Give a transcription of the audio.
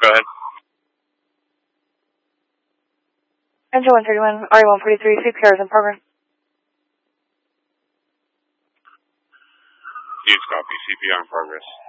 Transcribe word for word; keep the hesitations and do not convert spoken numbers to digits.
go ahead. Engine one thirty-one, R E one forty-three, C P R is in progress. Yes, copy. C P R in progress.